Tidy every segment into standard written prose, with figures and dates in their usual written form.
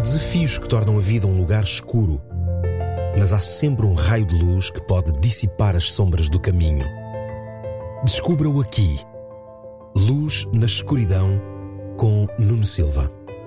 desafios que tornam a vida um lugar escuro, mas há sempre um raio de luz que pode dissipar as sombras do caminho. Descubra-o aqui. Luz na Escuridão, com Nuno Silva.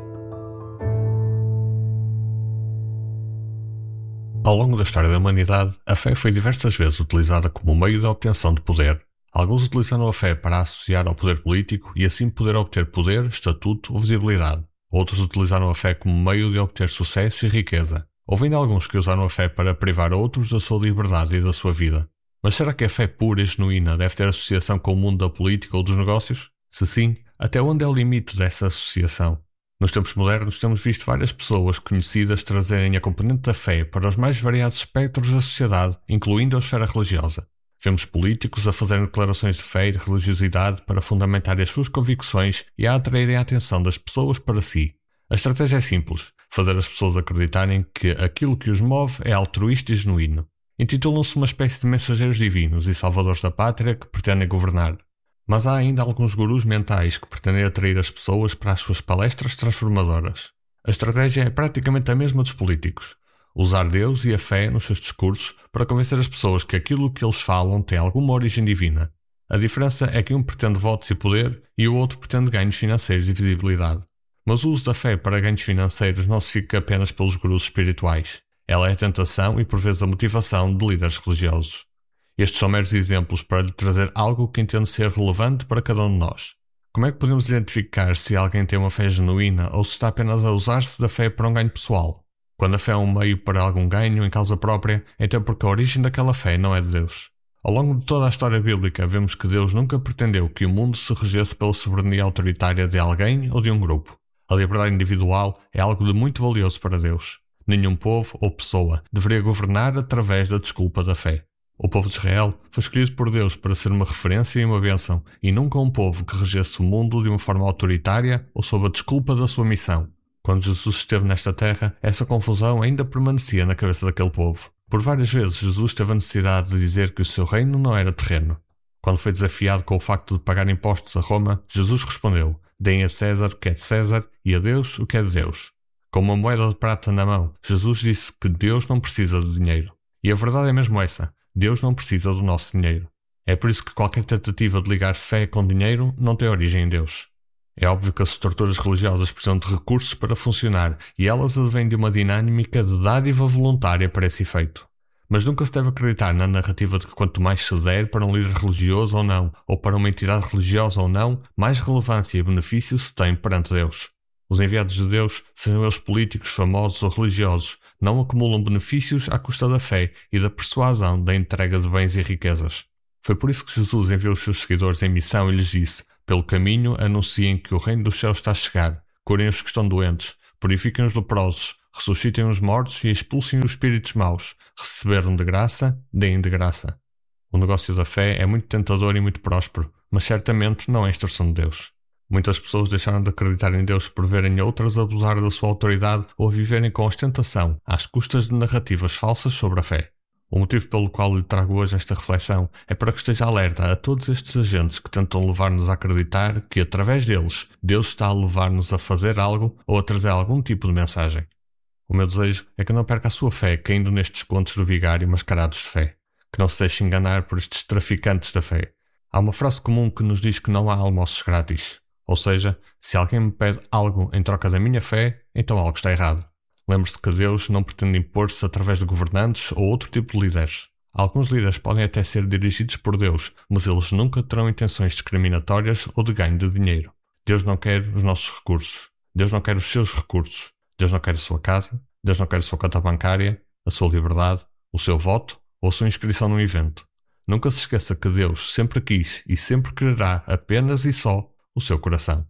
Ao longo da história da humanidade, a fé foi diversas vezes utilizada como meio de obtenção de poder. Alguns utilizaram a fé para a associar ao poder político e assim poder obter poder, estatuto ou visibilidade. Outros utilizaram a fé como meio de obter sucesso e riqueza. Houve ainda alguns que usaram a fé para privar outros da sua liberdade e da sua vida. Mas será que a fé pura e genuína deve ter associação com o mundo da política ou dos negócios? Se sim, até onde é o limite dessa associação? Nos tempos modernos temos visto várias pessoas conhecidas trazerem a componente da fé para os mais variados espectros da sociedade, incluindo a esfera religiosa. Vemos políticos a fazerem declarações de fé e de religiosidade para fundamentar as suas convicções e a atraírem a atenção das pessoas para si. A estratégia é simples: fazer as pessoas acreditarem que aquilo que os move é altruísta e genuíno. Intitulam-se uma espécie de mensageiros divinos e salvadores da pátria que pretendem governar. Mas há ainda alguns gurus mentais que pretendem atrair as pessoas para as suas palestras transformadoras. A estratégia é praticamente a mesma dos políticos: usar Deus e a fé nos seus discursos para convencer as pessoas que aquilo que eles falam tem alguma origem divina. A diferença é que um pretende votos e poder e o outro pretende ganhos financeiros e visibilidade. Mas o uso da fé para ganhos financeiros não se fica apenas pelos gurus espirituais. Ela é a tentação e por vezes a motivação de líderes religiosos. Estes são meros exemplos para lhe trazer algo que entendo ser relevante para cada um de nós. Como é que podemos identificar se alguém tem uma fé genuína ou se está apenas a usar-se da fé para um ganho pessoal? Quando a fé é um meio para algum ganho em causa própria, então é porque a origem daquela fé não é de Deus. Ao longo de toda a história bíblica, vemos que Deus nunca pretendeu que o mundo se regesse pela soberania autoritária de alguém ou de um grupo. A liberdade individual é algo de muito valioso para Deus. Nenhum povo ou pessoa deveria governar através da desculpa da fé. O povo de Israel foi escolhido por Deus para ser uma referência e uma bênção, e nunca um povo que regesse o mundo de uma forma autoritária ou sob a desculpa da sua missão. Quando Jesus esteve nesta terra, essa confusão ainda permanecia na cabeça daquele povo. Por várias vezes Jesus teve a necessidade de dizer que o seu reino não era terreno. Quando foi desafiado com o facto de pagar impostos a Roma, Jesus respondeu: deem a César o que é de César e a Deus o que é de Deus. Com uma moeda de prata na mão, Jesus disse que Deus não precisa de dinheiro. E a verdade é mesmo essa: Deus não precisa do nosso dinheiro. É por isso que qualquer tentativa de ligar fé com dinheiro não tem origem em Deus. É óbvio que as estruturas religiosas precisam de recursos para funcionar e elas advêm de uma dinâmica de dádiva voluntária para esse efeito. Mas nunca se deve acreditar na narrativa de que quanto mais se der para um líder religioso ou não, ou para uma entidade religiosa ou não, mais relevância e benefício se tem perante Deus. Os enviados de Deus, sejam eles políticos, famosos ou religiosos, não acumulam benefícios à custa da fé e da persuasão da entrega de bens e riquezas. Foi por isso que Jesus enviou os seus seguidores em missão e lhes disse: pelo caminho anunciem que o reino dos céus está a chegar, curem os que estão doentes, purifiquem os leprosos, ressuscitem os mortos e expulsem os espíritos maus. Receberam de graça, deem de graça. O negócio da fé é muito tentador e muito próspero, mas certamente não é a instrução de Deus. Muitas pessoas deixaram de acreditar em Deus por verem outras abusar da sua autoridade ou viverem com ostentação, às custas de narrativas falsas sobre a fé. O motivo pelo qual lhe trago hoje esta reflexão é para que esteja alerta a todos estes agentes que tentam levar-nos a acreditar que, através deles, Deus está a levar-nos a fazer algo ou a trazer algum tipo de mensagem. O meu desejo é que não perca a sua fé caindo nestes contos do vigário mascarados de fé, que não se deixe enganar por estes traficantes da fé. Há uma frase comum que nos diz que não há almoços grátis. Ou seja, se alguém me pede algo em troca da minha fé, então algo está errado. Lembre-se que Deus não pretende impor-se através de governantes ou outro tipo de líderes. Alguns líderes podem até ser dirigidos por Deus, mas eles nunca terão intenções discriminatórias ou de ganho de dinheiro. Deus não quer os nossos recursos. Deus não quer os seus recursos. Deus não quer a sua casa. Deus não quer a sua conta bancária, a sua liberdade, o seu voto ou a sua inscrição num evento. Nunca se esqueça que Deus sempre quis e sempre quererá apenas e só o seu coração.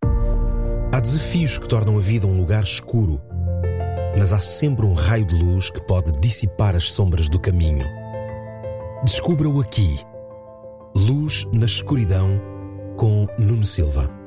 Há desafios que tornam a vida um lugar escuro, mas há sempre um raio de luz que pode dissipar as sombras do caminho. Descubra-o aqui. Luz na Escuridão, com Nuno Silva.